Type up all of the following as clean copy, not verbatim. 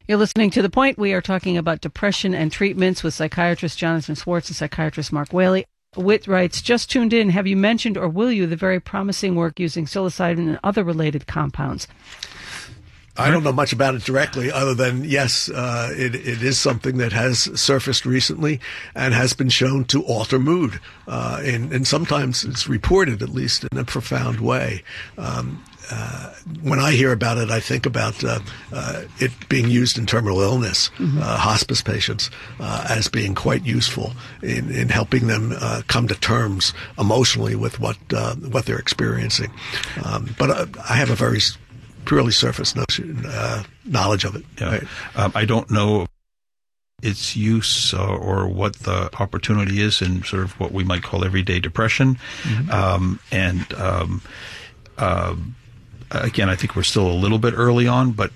You're listening to The Point. We are talking about depression and treatments with psychiatrist Jonathan Swartz and psychiatrist Mark Whaley. Whit writes, just tuned in. Have you mentioned or will you the very promising work using psilocybin and other related compounds? I don't know much about it directly other than, yes, it is something that has surfaced recently and has been shown to alter mood. And sometimes it's reported, at least in a profound way. When I hear about it, I think about it being used in terminal illness, hospice patients, as being quite useful in helping them come to terms emotionally with what they're experiencing. But I have a very purely surface knowledge of it. Yeah. Right? I don't know its use or what the opportunity is in sort of what we might call everyday depression. Again, I think we're still a little bit early on, but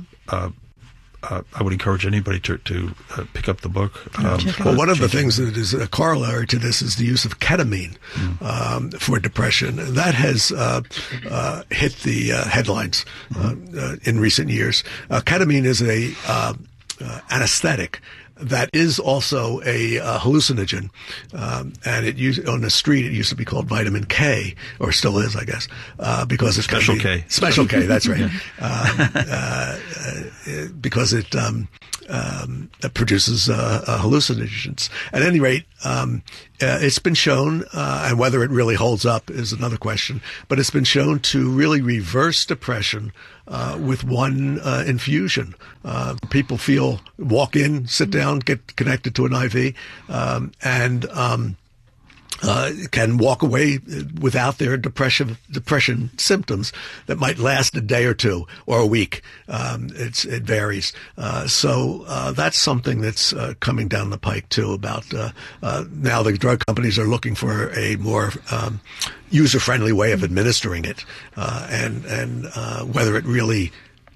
I would encourage anybody to pick up the book. Well, one of the things that is a corollary to this is the use of ketamine for depression. That has hit the headlines in recent years. Ketamine is a anesthetic that is also a hallucinogen, and on the street it used to be called vitamin K, or still is, I guess, because it's Special K. Special K, that's right. Because it produces hallucinogens. At any rate, it's been shown, and whether it really holds up is another question, but it's been shown to really reverse depression with one infusion. People walk in, sit down, get connected to an IV, and can walk away without their depression symptoms that might last a day or two or a week. It varies. So that's something that's coming down the pike too. About now, the drug companies are looking for a more user-friendly way of administering it, and whether it really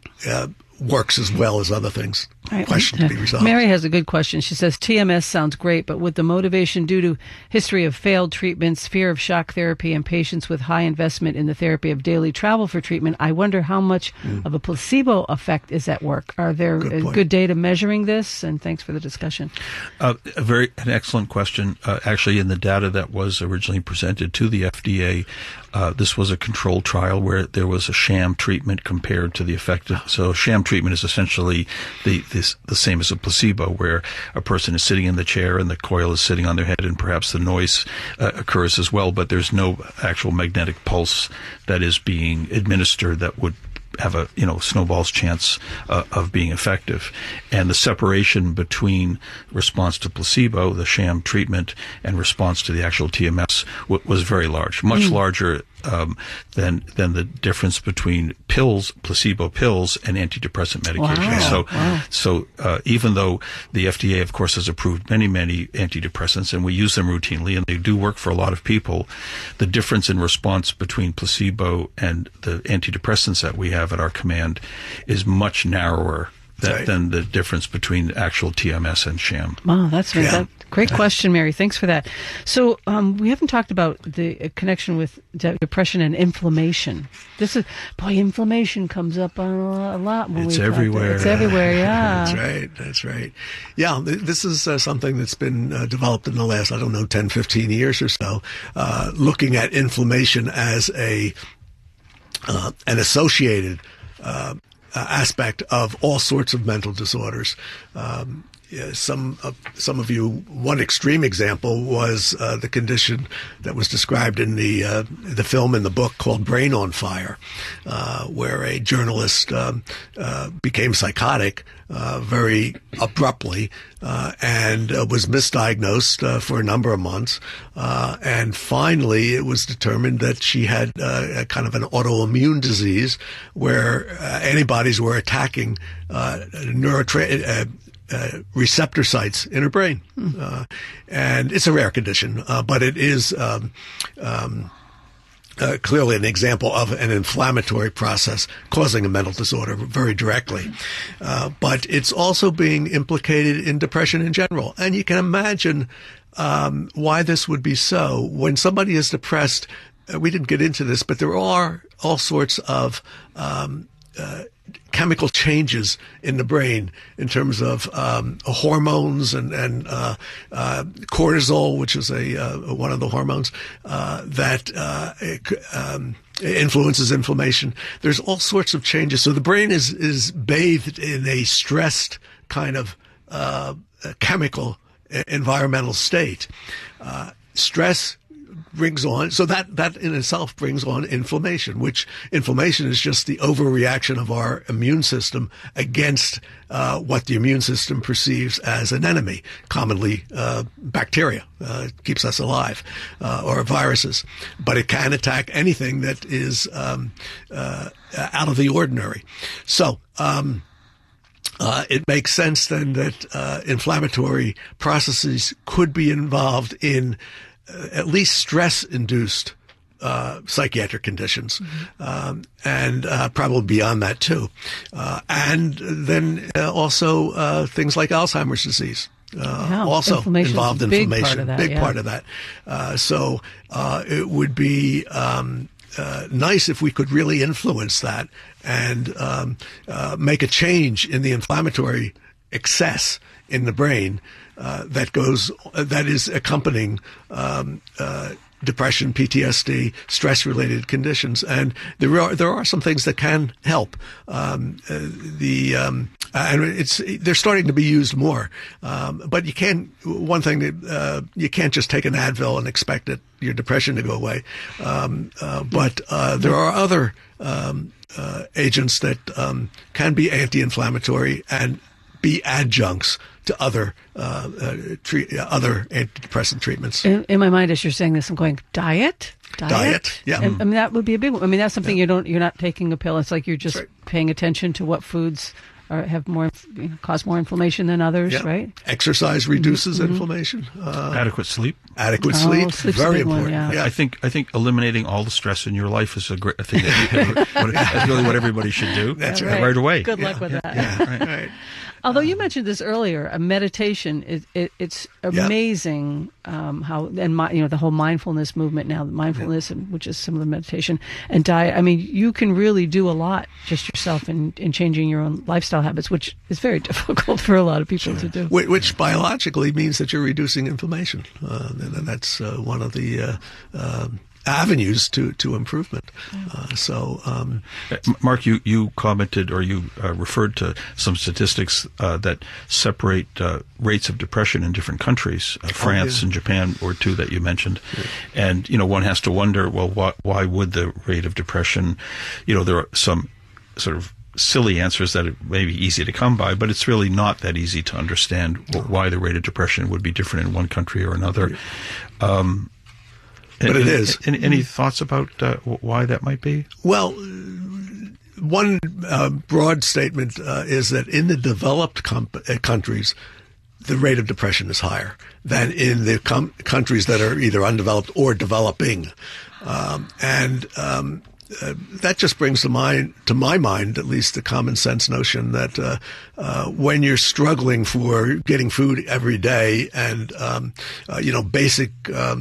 works as well as other things. Right. Question to be resolved. Mary has a good question. She says, TMS sounds great, but with the motivation due to history of failed treatments, fear of shock therapy, and patients with high investment in the therapy of daily travel for treatment, I wonder how much of a placebo effect is at work. Are there good data measuring this? And thanks for the discussion. An excellent question. Actually, in the data that was originally presented to the FDA, this was a controlled trial where there was a sham treatment compared to the effective. So sham treatment is essentially the same as a placebo, where a person is sitting in the chair and the coil is sitting on their head, and perhaps the noise occurs as well, but there's no actual magnetic pulse that is being administered that would have a snowball's chance of being effective. And the separation between response to placebo, the sham treatment, and response to the actual TMS was very large, much larger than the difference between placebo pills, and antidepressant medication. So even though the FDA, of course, has approved many antidepressants, and we use them routinely, and they do work for a lot of people, the difference in response between placebo and the antidepressants that we have at our command is much narrower than the difference between actual TMS and sham. Wow, that's great question, Mary. Thanks for that. So we haven't talked about the connection with depression and inflammation. Inflammation comes up a lot. When it's everywhere. It's everywhere, yeah. That's right. Yeah, this is something that's been developed in the last, 10, 15 years or so, looking at inflammation as an associated aspect of all sorts of mental disorders. Some of you, one extreme example was the condition that was described in the film and the book called Brain on Fire, where a journalist became psychotic very abruptly and was misdiagnosed for a number of months, and finally it was determined that she had a kind of an autoimmune disease where antibodies were attacking receptor sites in her brain. And it's a rare condition, but it is clearly an example of an inflammatory process causing a mental disorder very directly. But it's also being implicated in depression in general. And you can imagine why this would be so. When somebody is depressed, we didn't get into this, but there are all sorts of chemical changes in the brain in terms of hormones and cortisol, which is one of the hormones that influences inflammation. There's all sorts of changes. So the brain is bathed in a stressed kind of chemical environmental state. Stress brings on, so that in itself brings on inflammation, which inflammation is just the overreaction of our immune system against what the immune system perceives as an enemy, commonly bacteria, keeps us alive, or viruses. But it can attack anything that is out of the ordinary. So it makes sense then that inflammatory processes could be involved in at least stress-induced psychiatric conditions, and probably beyond that too. And then also things like Alzheimer's disease. Also involved in inflammation, big part of that. So it would be nice if we could really influence that and make a change in the inflammatory excess in the brain that is accompanying depression, PTSD, stress-related conditions, and there are some things that can help. And they're starting to be used more. But you can't. One thing that you can't just take an Advil and expect your depression to go away. But there are other agents that can be anti-inflammatory and be adjuncts to other antidepressant treatments. In my mind, as you're saying this, I'm going diet. Yeah. I mean, that would be a big one. I mean, that's something you're not taking a pill. It's like you're just paying attention to what foods have cause more inflammation than others, right? Exercise reduces inflammation. Adequate sleep. Sleep's very important. Yeah. I think eliminating all the stress in your life is a great thing. That's really what everybody should do. That's right away. Good luck with that. Yeah. Right. Although you mentioned this earlier, a meditation, it's amazing how, and the whole mindfulness movement now, the mindfulness, which is similar to meditation, and diet. I mean, you can really do a lot just yourself in changing your own lifestyle habits, which is very difficult for a lot of people to do. Which biologically means that you're reducing inflammation. And that's one of the avenues to improvement. Mark, you commented or you referred to some statistics that separate rates of depression in different countries. France and Japan were two that you mentioned. Yeah. And, one has to wonder, well, why would the rate of depression, there are some sort of silly answers that it may be easy to come by, but it's really not that easy to understand why the rate of depression would be different in one country or another. But it is. Any thoughts about why that might be? Well, one broad statement is that in the developed countries, the rate of depression is higher than in the countries that are either undeveloped or developing. That just brings to my mind, at least, the common sense notion that when you're struggling for getting food every day and basic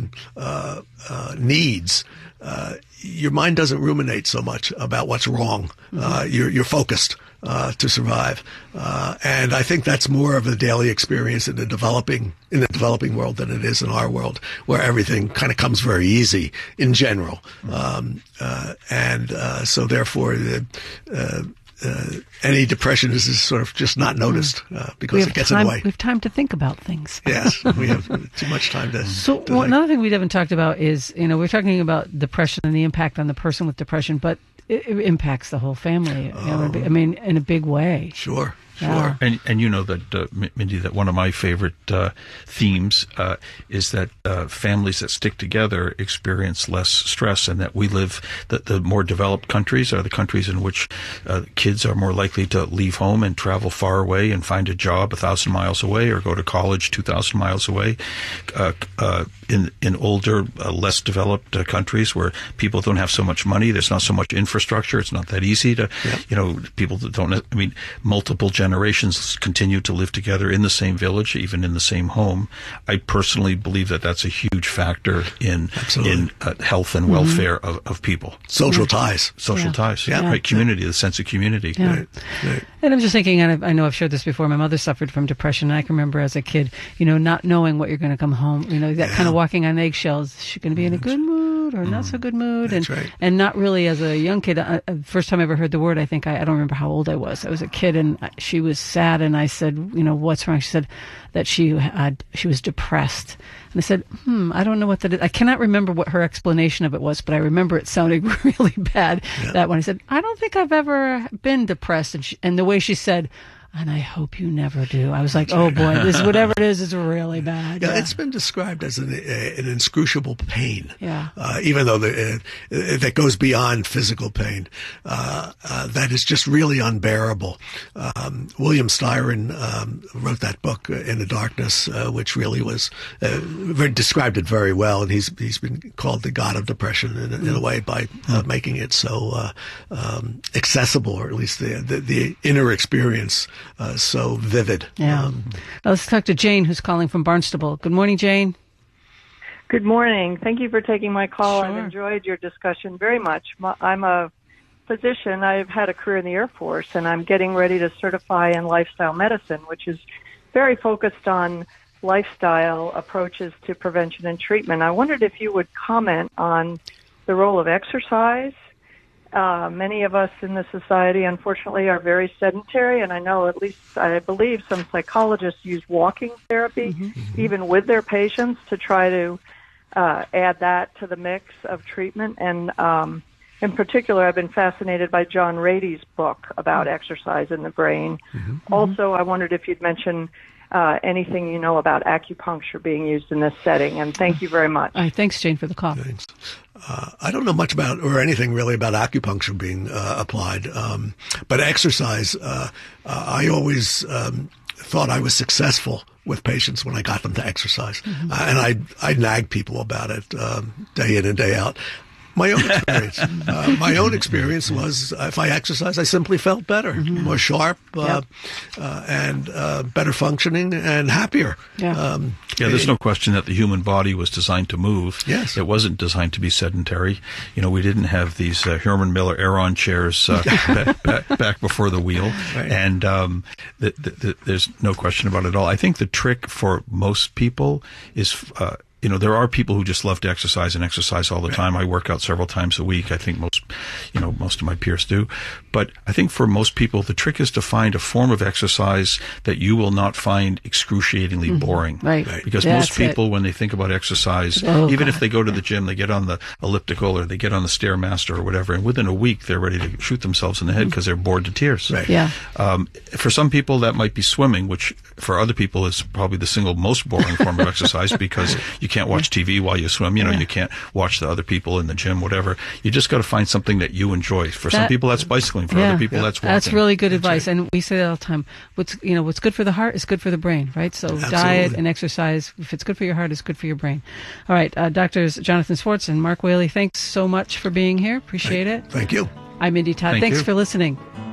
needs, your mind doesn't ruminate so much about what's wrong. You're focused to survive, and I think that's more of a daily experience in the developing world than it is in our world, where everything kind of comes very easy in general, so therefore any depression is sort of just not noticed because it gets in the way. We have time to think about things. Yes, we have too much time to. So another thing we haven't talked about is, we're talking about depression and the impact on the person with depression, but it impacts the whole family. I mean, in a big way. Sure. Yeah. And you know that, Mindy, that one of my favorite themes is that families that stick together experience less stress, and that we live, the more developed countries are the countries in which kids are more likely to leave home and travel far away and find a job 1,000 miles away or go to college 2,000 miles away. In older, less developed countries where people don't have so much money, there's not so much infrastructure, it's not that easy to, people that don't, multiple generations generations continue to live together in the same village, even in the same home. I personally believe that that's a huge factor in health and welfare of people. Social ties. Social ties. Yeah. Right. Community, the sense of community. Yeah. Right. And I'm just thinking, and I know I've shared this before, my mother suffered from depression, and I can remember as a kid, not knowing what you're going to come home, that kind of walking on eggshells. Is she going to be in a good mood or not so good mood? That's right. And not really as a young kid. First time I ever heard the word, I think, I don't remember how old I was. I was a kid, and she was sad, and I said, what's wrong? She said that she was depressed. And I said, I don't know what that is. I cannot remember what her explanation of it was, but I remember it sounding really bad. Yeah. That when I said, I don't think I've ever been depressed. And the way she said, and I hope you never do. I was like, oh boy, this whatever it is really bad. Yeah, it's been described as an inscrutable pain. Yeah. Even though that goes beyond physical pain, that is just really unbearable. William Styron wrote that book, In the Darkness, which really was described it very well, and he's been called the god of depression in a way by making it so accessible, or at least the inner experience. So vivid. Yeah. Let's talk to Jane, who's calling from Barnstable. Good morning, Jane. Good morning. Thank you for taking my call. Sure. I've enjoyed your discussion very much. I'm a physician. I've had a career in the Air Force, and I'm getting ready to certify in lifestyle medicine, which is very focused on lifestyle approaches to prevention and treatment. I wondered if you would comment on the role of exercise. Many of us in the society, unfortunately, are very sedentary, and I know, at least I believe, some psychologists use walking therapy, even with their patients, to try to add that to the mix of treatment. And in particular, I've been fascinated by John Rady's book about exercise in the brain. Also, I wondered if you'd mention anything you know about acupuncture being used in this setting, and thank you very much. Thanks, Jane, for the call. Thanks. I don't know much about, or anything really about acupuncture being applied, but exercise, I always thought I was successful with patients when I got them to exercise, and I nag people about it day in and day out. My own experience was, if I exercised, I simply felt better, more sharp, and better functioning and happier. Yeah. There's no question that the human body was designed to move. Yes. It wasn't designed to be sedentary. We didn't have these Herman Miller Aeron chairs back before the wheel. Right. And there's no question about it at all. I think the trick for most people is there are people who just love to exercise and exercise all the time. I work out several times a week. I think most of my peers do. But I think for most people, the trick is to find a form of exercise that you will not find excruciatingly boring. Right. Because most people, when they think about exercise, if they go to the gym, they get on the elliptical or they get on the Stairmaster or whatever, and within a week, they're ready to shoot themselves in the head because they're bored to tears. Right. Yeah. For some people, that might be swimming, which for other people is probably the single most boring form of exercise because you can't watch TV while you swim. You can't watch the other people in the gym, whatever. You just got to find something that you enjoy. For some people, that's bicycling. For other people, that's walking. That's really good advice. Right. And we say that all the time. What's good for the heart is good for the brain, right? So diet and exercise, if it's good for your heart, it's good for your brain. All right. Doctors Jonathan Swartz and Mark Whaley, thanks so much for being here. Appreciate it. Thank you. I'm Mindy Todd. Thanks for listening.